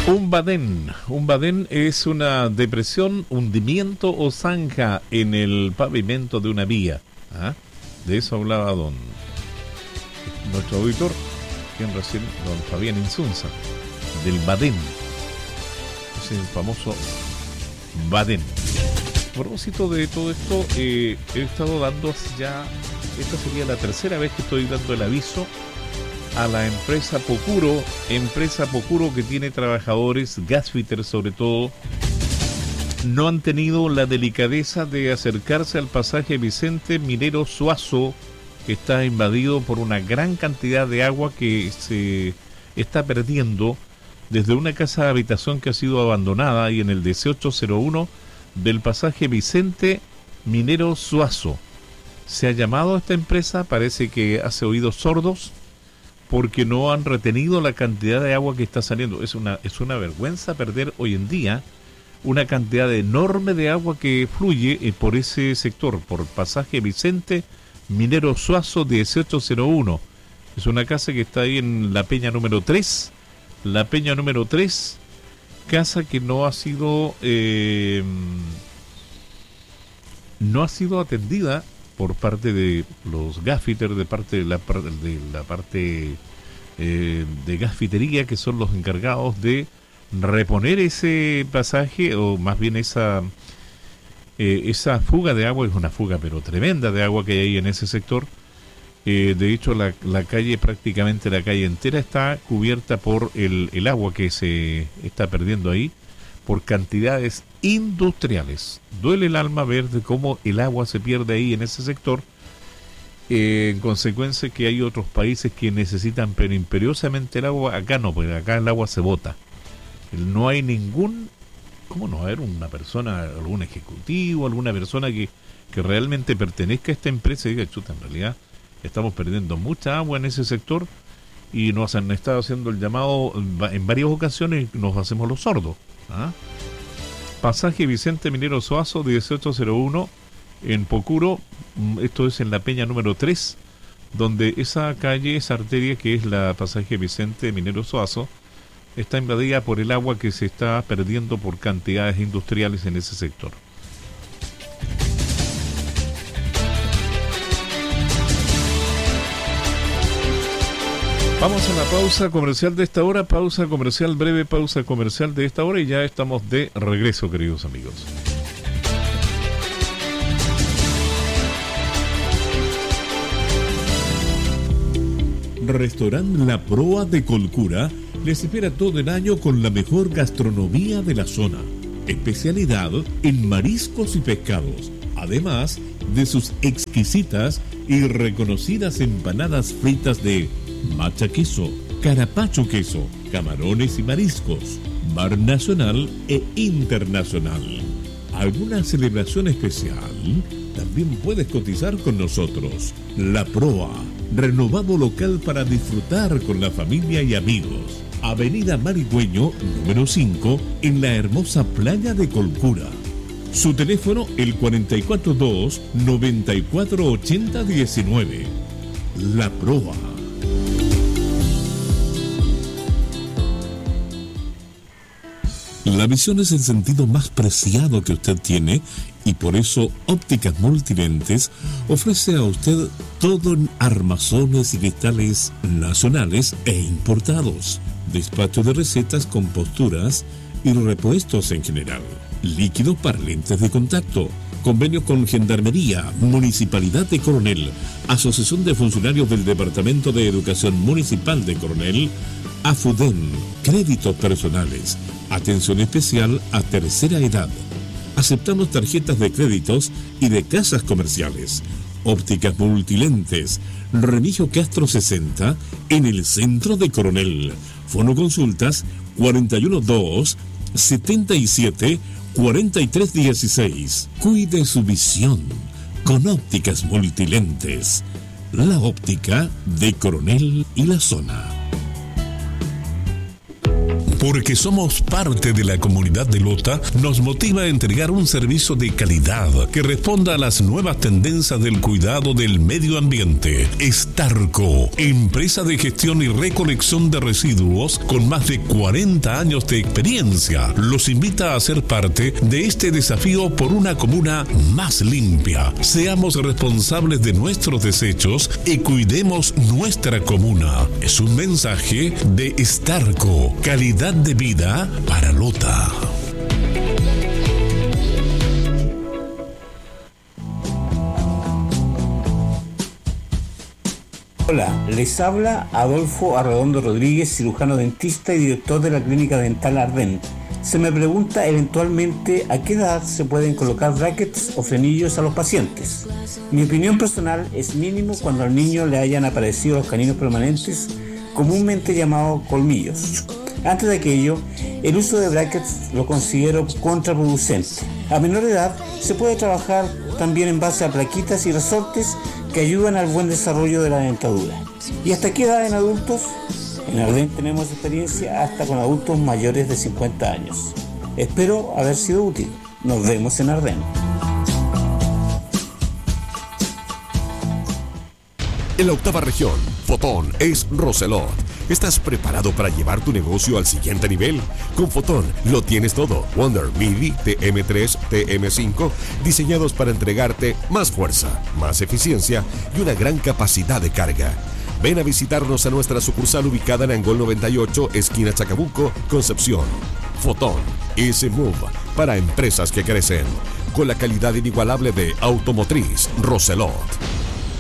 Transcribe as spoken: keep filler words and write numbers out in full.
Un badén. Un badén es una depresión, hundimiento o zanja en el pavimento de una vía. ¿Ah? De eso hablaba don nuestro auditor, quien recién, don Fabián Insunza, del badén. Es el famoso badén. A propósito de todo esto, eh, he estado dando hace ya, esta sería la tercera vez que estoy dando el aviso a la empresa Pocuro, empresa Pocuro que tiene trabajadores, gasfitters sobre todo, no han tenido la delicadeza de acercarse al pasaje Vicente Minero Suazo, que está invadido por una gran cantidad de agua que se está perdiendo desde una casa de habitación que ha sido abandonada y en el dieciocho cero uno del pasaje Vicente Minero Suazo. Se ha llamado a esta empresa, parece que hace oídos sordos, porque no han retenido la cantidad de agua que está saliendo. Es una, es una vergüenza perder hoy en día una cantidad enorme de agua que fluye eh, por ese sector, por pasaje Vicente Minero Suazo dieciocho cero uno. Es una casa que está ahí en la peña número tres, la peña número tres, casa que no ha sido eh, no ha sido atendida por parte de los gasfitters, de parte de la, de la parte eh, de gasfitería, que son los encargados de reponer ese pasaje, o más bien esa eh, esa fuga de agua. Es una fuga pero tremenda de agua que hay ahí en ese sector. Eh, de hecho la, la calle, prácticamente la calle entera está cubierta por el, el agua que se está perdiendo ahí por cantidades industriales. Duele el alma ver de cómo el agua se pierde ahí en ese sector, eh, en consecuencia que hay otros países que necesitan pero imperiosamente el agua. Acá no, porque acá el agua se bota. No hay ningún, ¿cómo no va a haber una persona, algún ejecutivo, alguna persona que, que realmente pertenezca a esta empresa y diga, chuta, en realidad estamos perdiendo mucha agua en ese sector y nos han estado haciendo el llamado en varias ocasiones y nos hacemos los sordos? ¿Ah? Pasaje Vicente Minero Suazo dieciocho cero uno en Pocuro, esto es en la peña número tres, donde esa calle, esa arteria que es la pasaje Vicente Minero Suazo, está invadida por el agua que se está perdiendo por cantidades industriales en ese sector. Vamos a la pausa comercial de esta hora, pausa comercial breve, pausa comercial de esta hora y ya estamos de regreso, queridos amigos. Restaurante La Proa de Colcura les espera todo el año con la mejor gastronomía de la zona. Especialidad en mariscos y pescados, además de sus exquisitas y reconocidas empanadas fritas de macha queso, carapacho queso, camarones y mariscos, bar nacional e internacional. ¿Alguna celebración especial? También puedes cotizar con nosotros. La Proa, renovado local para disfrutar con la familia y amigos. Avenida Marigüeño, número cinco, en la hermosa playa de Colcura. Su teléfono, el cuatro cuatro dos, nueve cuatro ocho cero uno nueve. La Proa. La visión es el sentido más preciado que usted tiene y por eso Ópticas Multilentes ofrece a usted todo en armazones y cristales nacionales e importados, despacho de recetas con posturas y repuestos en general, líquidos para lentes de contacto, convenios con Gendarmería, Municipalidad de Coronel, Asociación de Funcionarios del Departamento de Educación Municipal de Coronel, AFUDEN, créditos personales, atención especial a tercera edad. Aceptamos tarjetas de créditos y de casas comerciales. Ópticas Multilentes, Remigio Castro sesenta, en el centro de Coronel. Fono consultas cuatro uno dos, siete siete, cuatro tres uno seis. Cuide su visión con Ópticas Multilentes. La óptica de Coronel y la zona. Porque somos parte de la comunidad de Lota, nos motiva a entregar un servicio de calidad que responda a las nuevas tendencias del cuidado del medio ambiente. Starco, empresa de gestión y recolección de residuos con más de cuarenta años de experiencia, los invita a ser parte de este desafío por una comuna más limpia. Seamos responsables de nuestros desechos y cuidemos nuestra comuna. Es un mensaje de Starco, calidad de vida para Lota. Hola, les habla Adolfo Arredondo Rodríguez, cirujano dentista y director de la Clínica Dental Ardén. Se me pregunta eventualmente a qué edad se pueden colocar brackets o frenillos a los pacientes. Mi opinión personal es mínimo cuando al niño le hayan aparecido los caninos permanentes, comúnmente llamados colmillos. Antes de aquello, el uso de brackets lo considero contraproducente. A menor edad se puede trabajar también en base a plaquitas y resortes que ayudan al buen desarrollo de la dentadura. ¿Y hasta qué edad en adultos? En Ardén tenemos experiencia hasta con adultos mayores de cincuenta años. Espero haber sido útil. Nos vemos en Ardén. En la octava región, Fotón es Roselot. ¿Estás preparado para llevar tu negocio al siguiente nivel? Con Fotón lo tienes todo. Wonder, MIDI, T M tres, T M cinco, diseñados para entregarte más fuerza, más eficiencia y una gran capacidad de carga. Ven a visitarnos a nuestra sucursal ubicada en Angol noventa y ocho, esquina Chacabuco, Concepción. Fotón, ese move para empresas que crecen. Con la calidad inigualable de Automotriz Roselot.